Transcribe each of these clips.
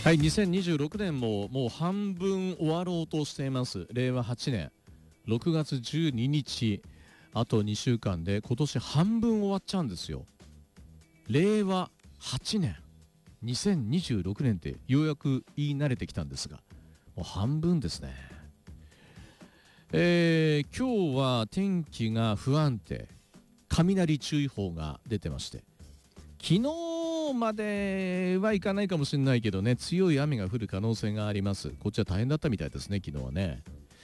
はい、2026年ももう半分終わろうとしています。令和8年6月12日、あと2週間で今年半分終わっちゃうんですよ。令和8年2026年ってようやく言い慣れてきたんですが、もう半分ですね。今日は天気が不安定、雷注意報が出てまして、昨日まではいかないかもしれないけどね、強い雨が降る可能性があります。こっちは大変だったみたいですね、昨日はね。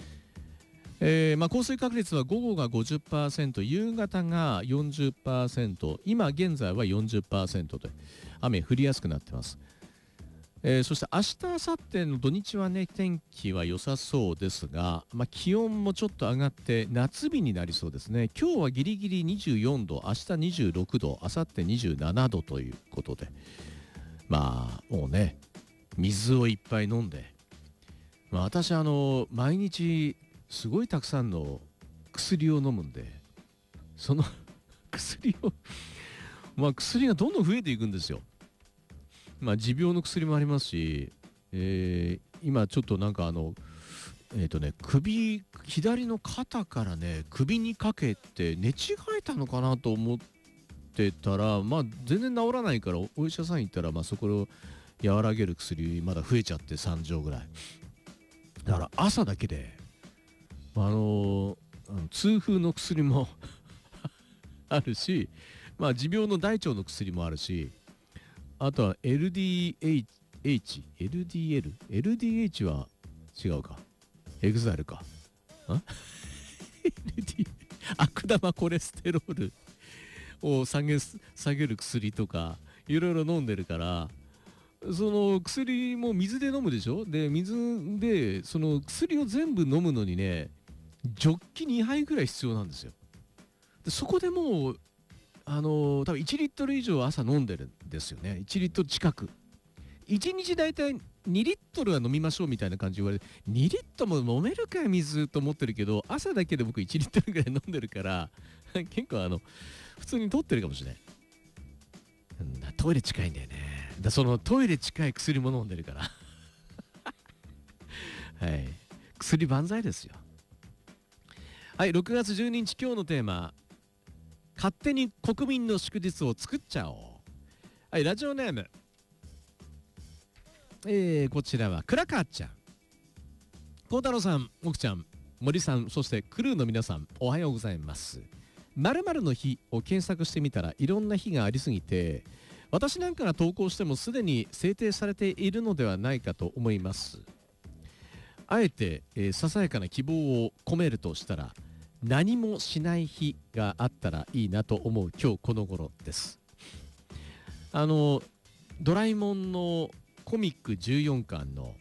降水確率は午後が 50%、夕方が 40%、今現在は 40% で雨降りやすくなってます。そして明日明後日の土日はね、天気は良さそうですが、気温もちょっと上がって夏日になりそうですね。今日はギリギリ24度、明日26度、明後日27度ということで、もうね、水をいっぱい飲んで、私毎日すごいたくさんの薬を飲むんで、その薬を薬がどんどん増えていくんですよ。持病の薬もありますし、今ちょっとなんか左の肩からね、首にかけて寝違えたのかなと思ってたら、全然治らないからお医者さん行ったら、そこを和らげる薬まだ増えちゃって3錠ぐらい。だから朝だけで、痛風の薬もあるし、持病の大腸の薬もあるし、あとは LDH、LDL、LDH は違うか。エグザイルか。悪玉コレステロールを下げる薬とか、いろいろ飲んでるから、その薬も水で飲むでしょ。で、水で、その薬を全部飲むのにね、ジョッキ2杯ぐらい必要なんですよ。でそこでもう、多分1リットル以上朝飲んでるんですよね。1リットル近く。1日だいたい2リットルは飲みましょうみたいな感じで言われて、2リットルも飲めるか水と思ってるけど、朝だけで僕1リットルぐらい飲んでるから、結構普通に取ってるかもしれない。トイレ近いんだよね。そのトイレ近い薬も飲んでるから。はい。薬万歳ですよ。はい、6月12日今日のテーマ、勝手に国民の祝日を作っちゃおう。はい、ラジオネーム、こちらはクラカーちゃん。孝太郎さん、奥ちゃん、森さん、そしてクルーの皆さん、おはようございます。〇〇の日を検索してみたらいろんな日がありすぎて、私なんかが投稿してもすでに制定されているのではないかと思います。あえて、ささやかな希望を込めるとしたら、何もしない日があったらいいなと思う今日この頃です。ドラえもんのコミック14巻の、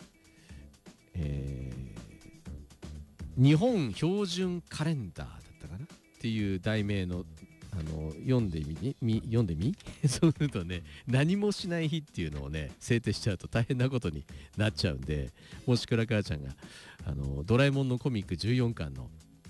日本標準カレンダーだったかなっていう題名の読んでみそうするとね、何もしない日っていうのをね制定しちゃうと大変なことになっちゃうんで、もしくら母ちゃんがドラえもんのコミック14巻の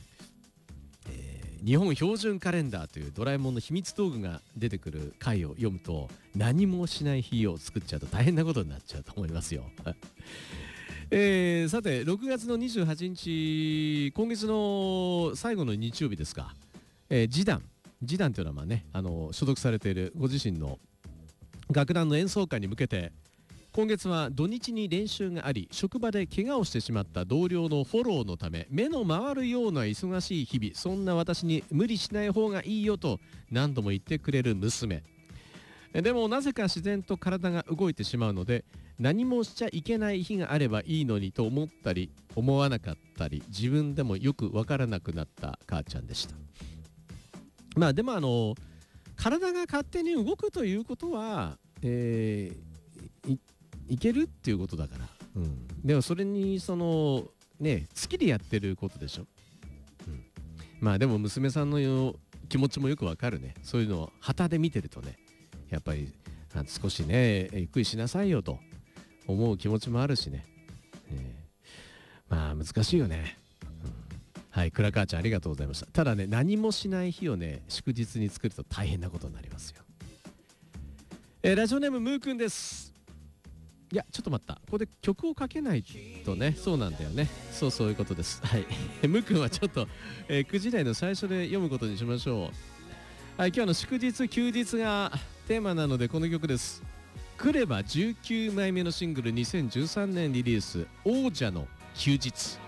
日本標準カレンダーというドラえもんの秘密道具が出てくる回を読むと、何もしない日を作っちゃうと大変なことになっちゃうと思いますよ。さて6月の28日、今月の最後の日曜日ですか。示談というのは所属されているご自身の楽団の演奏会に向けて、今月は土日に練習があり、職場で怪我をしてしまった同僚のフォローのため目の回るような忙しい日々、そんな私に無理しない方がいいよと何度も言ってくれる娘でも、なぜか自然と体が動いてしまうので、何もしちゃいけない日があればいいのにと思ったり思わなかったり、自分でもよくわからなくなった母ちゃんでした。でも体が勝手に動くということは、いけるっていうことだから、でもそれに好きでやってることでしょ。でも娘さんの気持ちもよくわかるね。そういうのを旗で見てるとね、やっぱり少しねゆっくりしなさいよと思う気持ちもあるしね、難しいよね。はい、クラカーちゃんありがとうございました。ただね、何もしない日をね祝日に作ると大変なことになりますよ。ラジオネームムーくんです。 いやちょっと待った、ここで曲をかけないとね。そうなんだよね。そういうことです。はいむくんはちょっと、9時台の最初で読むことにしましょう。はい、今日の祝日休日がテーマなのでこの曲です。クレバ19枚目のシングル、2013年リリース、王者の休日。